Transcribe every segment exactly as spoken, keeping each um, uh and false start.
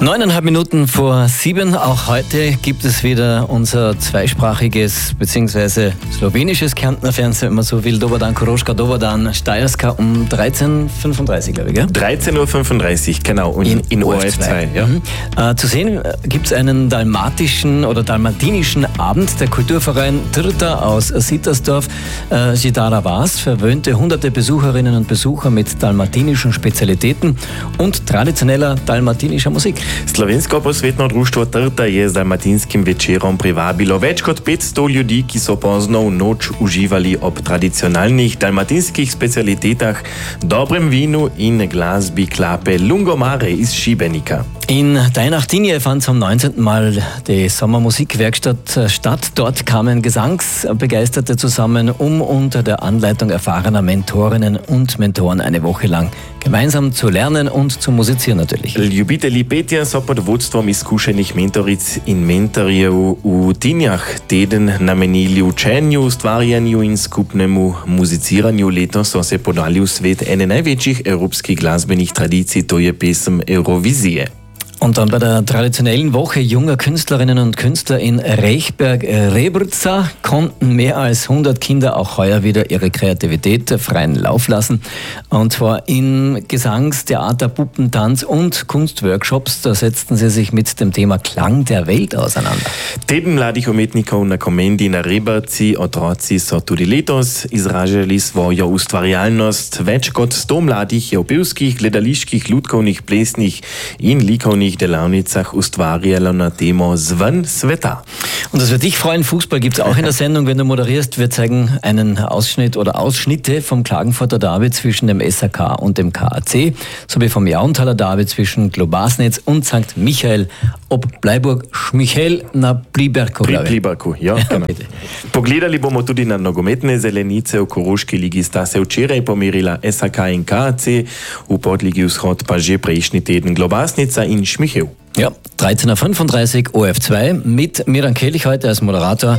Neuneinhalb Minuten vor sieben. Auch heute gibt es wieder unser zweisprachiges bzw. slowenisches Kärntner Fernsehen, wenn man so will. Dobar dan, Koroška, Dobar dan, Steierska um dreizehn Uhr fünfunddreißig, glaube ich, gell? dreizehn Uhr fünfunddreißig, genau, und in, in O R F zwei. Ja. Mhm. Äh, zu sehen gibt es einen dalmatischen oder dalmatinischen Abend. Der Kulturverein Trta aus Sittersdorf, äh, Zidara Vas, verwöhnte hunderte Besucherinnen und Besucher mit dalmatinischen Spezialitäten und traditioneller dalmatinischer Musik. Slovensko posvetno društvo Trta je z dalmatinskim večerom privabilo več kot petsto ljudi, ki so pozno v noč uživali ob tradicionalnih dalmatinskih specialitetah, dobrem vinu in glasbi klape Lungomare iz Šibenika. In Dajnachtinje fand zum neunzehnten Mal die Sommermusikwerkstatt statt. Dort kamen Gesangsbegeisterte zusammen, um unter der Anleitung erfahrener Mentorinnen und Mentoren eine Woche lang gemeinsam zu lernen und zu musizieren natürlich. Ljubitelji petja so pod vodstvom izkušenih mentoric in mentorjev v Tinjah teden namenili učenju, ustvarjanju in skupnemu muziciranju. Letos so se podali v svet ene največjih evropskih glasbenih tradicij, to je pesem Eurovizije. Und dann bei der traditionellen Woche junger Künstlerinnen und Künstler in Rechberg-Rebrca konnten mehr als hundert Kinder auch heuer wieder ihre Kreativität freien Lauf lassen. Und zwar in Gesangs-, Theater-, Puppen-, Tanz- und Kunstworkshops. Da setzten sie sich mit dem Thema Klang der Welt auseinander. Teden mladih umetnikov na Komendi na Rebrci otroci so tudi letos izražali svojo ustvarjalnost. Več kot sto mladih je v pevskih, gledaliških, lutkovnih, plesnih in likovnih delavnicah ustvarjalo na Temo Zven sveta. Und das wird dich freuen. Fußball gibt es auch in der Sendung, wenn du moderierst. Wir zeigen einen Ausschnitt oder Ausschnitte vom Klagenfurter Derby zwischen dem S A K und dem K A C, sowie vom Jauntaler Derby zwischen Globasnetz und Sankt Michael ob Bleiburg. Schmichel na Pliberku, glaube ich. Pliberku, ja, genau. Pogledali bomo tudi na nogometne zelenice. V Koroški ligi sta se včeraj pomerila S A K in K A C, v Podligi Vzhod pa že prejšnji teden Globasnica in Schmichel. Ja, dreizehn Uhr fünfunddreißig, O R F zwei, mit Miran Kellich heute als Moderator.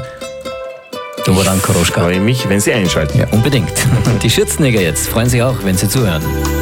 Dobar dan, Koroška. Freue mich, wenn Sie einschalten. Ja, unbedingt. Die Schürzenjäger jetzt freuen sich auch, wenn Sie zuhören.